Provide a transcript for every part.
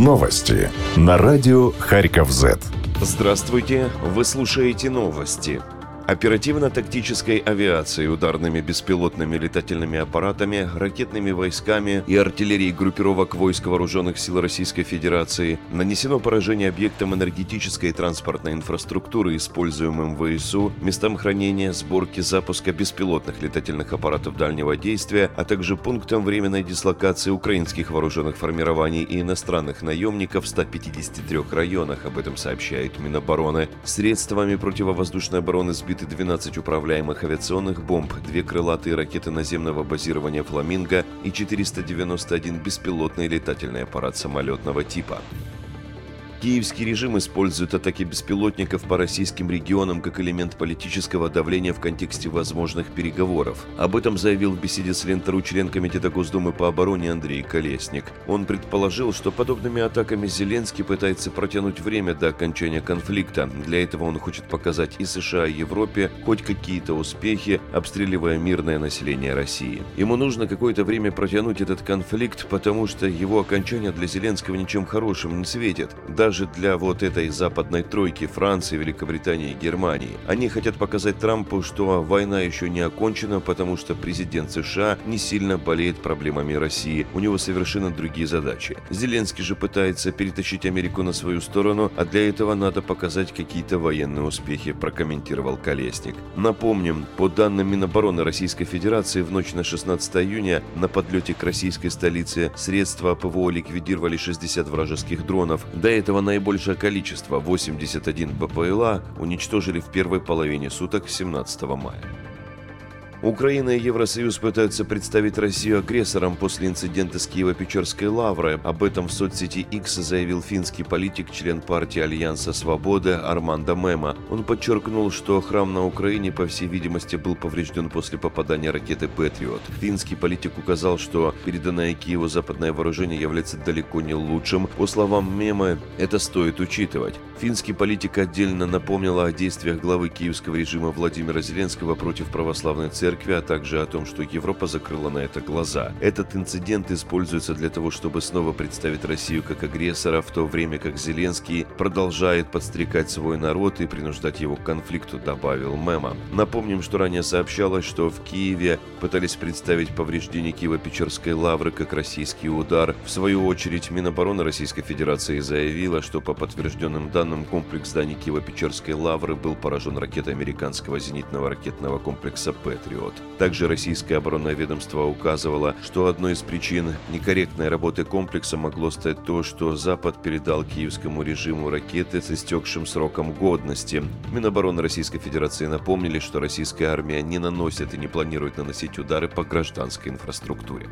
Новости на радио Харьков-Z. Здравствуйте, вы слушаете новости. Оперативно-тактической авиацией, ударными беспилотными летательными аппаратами, ракетными войсками и артиллерией группировок войск Вооруженных сил Российской Федерации нанесено поражение объектам энергетической и транспортной инфраструктуры, используемым в ВСУ, местам хранения, сборки, запуска беспилотных летательных аппаратов дальнего действия, а также пунктам временной дислокации украинских вооруженных формирований и иностранных наемников в 153 районах, об этом сообщает Минобороны. Средствами противовоздушной обороны сбиты 12 управляемых авиационных бомб, 2 крылатые ракеты наземного базирования «Фламинго» и 491 беспилотный летательный аппарат самолетного типа. Киевский режим использует атаки беспилотников по российским регионам как элемент политического давления в контексте возможных переговоров. Об этом заявил в беседе с Лентой член Комитета Госдумы по обороне Андрей Колесник. Он предположил, что подобными атаками Зеленский пытается протянуть время до окончания конфликта. Для этого он хочет показать и США, и Европе хоть какие-то успехи, обстреливая мирное население России. Ему нужно какое-то время протянуть этот конфликт, потому что его окончание для Зеленского ничем хорошим не светит. Даже для вот этой западной тройки Франции, Великобритании и Германии. Они хотят показать Трампу, что война еще не окончена, потому что президент США не сильно болеет проблемами России. У него совершенно другие задачи. Зеленский же пытается перетащить Америку на свою сторону, а для этого надо показать какие-то военные успехи, прокомментировал Колесник. Напомним, по данным Минобороны Российской Федерации, в ночь на 16 июня на подлете к российской столице средства ПВО ликвидировали 60 вражеских дронов. До этого наибольшее количество, 81 БПЛА, уничтожили в первой половине суток 17 мая. Украина и Евросоюз пытаются представить Россию агрессором после инцидента с Киево-Печерской лаврой. Об этом в соцсети X заявил финский политик, член партии Альянса Свободы Армандо Мема. Он подчеркнул, что храм на Украине, по всей видимости, был поврежден после попадания ракеты «Патриот». Финский политик указал, что переданное Киеву западное вооружение является далеко не лучшим. По словам Мема, это стоит учитывать. Финский политик отдельно напомнил о действиях главы киевского режима Владимира Зеленского против православной церкви, а также о том, что Европа закрыла на это глаза. Этот инцидент используется для того, чтобы снова представить Россию как агрессора, в то время как Зеленский продолжает подстрекать свой народ и принуждать его к конфликту, добавил Мема. Напомним, что ранее сообщалось, что в Киеве пытались представить повреждение Киево-Печерской лавры как российский удар. В свою очередь, Минобороны Российской Федерации заявила, что по подтвержденным данным комплекс зданий Киево-Печерской лавры был поражен ракетой американского зенитного ракетного комплекса «Патриот». Также российское оборонное ведомство указывало, что одной из причин некорректной работы комплекса могло стать то, что Запад передал киевскому режиму ракеты с истекшим сроком годности. Минобороны Российской Федерации напомнили, что российская армия не наносит и не планирует наносить удары по гражданской инфраструктуре.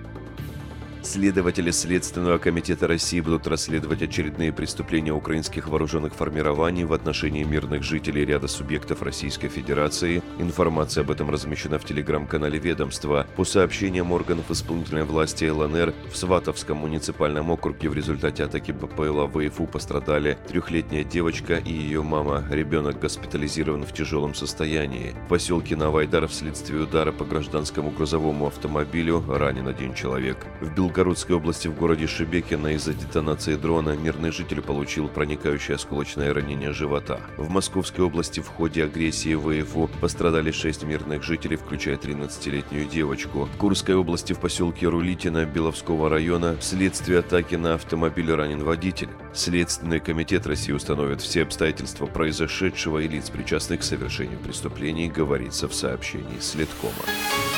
Следователи Следственного комитета России будут расследовать очередные преступления украинских вооруженных формирований в отношении мирных жителей ряда субъектов Российской Федерации. Информация об этом размещена в телеграм-канале ведомства. По сообщениям органов исполнительной власти ЛНР, в Сватовском муниципальном округе в результате атаки БПЛА ВФУ пострадали 3-летняя девочка и ее мама. Ребенок госпитализирован в тяжелом состоянии. В поселке Новоайдар вследствие удара по гражданскому грузовому автомобилю ранен 1 человек. В Белгородской области в городе Шебекино из-за детонации дрона мирный житель получил проникающее осколочное ранение живота. В Московской области в ходе агрессии ВФУ пострадали 6 мирных жителей, включая 13-летнюю девочку. В Курской области в поселке Рулитино Беловского района вследствие атаки на автомобиль ранен водитель. Следственный комитет России установит все обстоятельства произошедшего и лиц, причастных к совершению преступлений, говорится в сообщении Следкома.